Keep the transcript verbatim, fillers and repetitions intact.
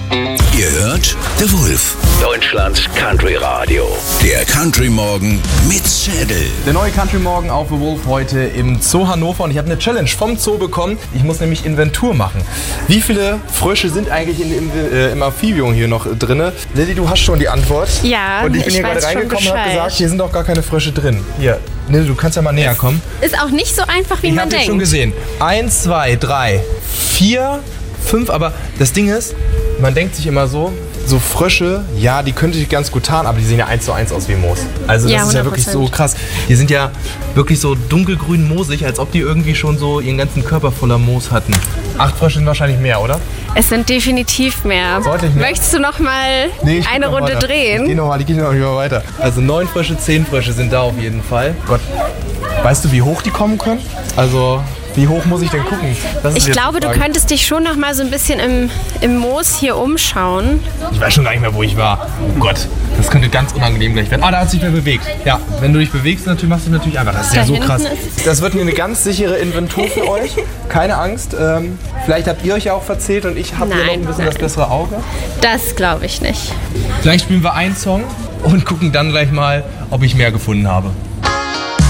Ihr hört The Wolf, Deutschlands Country Radio. Der Country Morgen mit Schädel. Der neue Country Morgen auf The Wolf heute im Zoo Hannover und ich habe eine Challenge vom Zoo bekommen. Ich muss nämlich Inventur machen. Wie viele Frösche sind eigentlich in, im, äh, im Amphibium hier noch drin? Lilly, du hast schon die Antwort. Ja, und ich bin ich hier gerade weiß schon reingekommen und habe Bescheid. gesagt, hier sind doch gar keine Frösche drin. Hier, Lilly, du kannst ja mal näher kommen. Ist auch nicht so einfach, wie Ich man habe den denkt. schon gesehen. Eins, zwei, drei, vier, fünf. Aber das Ding ist, man denkt sich immer so, so Frösche, ja, die könnte ich ganz gut tarnen, aber die sehen ja eins zu eins aus wie Moos. Also das Ja, ist ja wirklich so krass. Die sind ja wirklich so dunkelgrün moosig, als ob die irgendwie schon so ihren ganzen Körper voller Moos hatten. Acht Frösche sind wahrscheinlich mehr, oder? Es sind definitiv mehr. Sollte ich mehr? Möchtest du noch mal Nee, ich eine geh noch Runde weiter. drehen? Ich geh noch mal, ich geh noch mal weiter. Also neun Frösche, zehn Frösche sind da auf jeden Fall. Gott, weißt du, wie hoch die kommen können? Also, wie hoch muss ich denn gucken? Das ist Ich jetzt die glaube, du Frage. könntest dich schon noch mal so ein bisschen im, im Moos hier umschauen. Ich weiß schon gar nicht mehr, wo ich war. Oh Gott, das könnte ganz unangenehm gleich werden. Ah, da hat sich wer bewegt. Ja, wenn du dich bewegst, natürlich machst du natürlich einfach. Das ist Da ja so hinten krass. ist- Das wird mir eine ganz sichere Inventur für euch. Keine Angst. Ähm, vielleicht habt ihr euch ja auch verzählt und ich habe hier noch Nein, ein bisschen nein. das bessere Auge. Das glaube ich nicht. Vielleicht spielen wir einen Song und gucken dann gleich mal, ob ich mehr gefunden habe.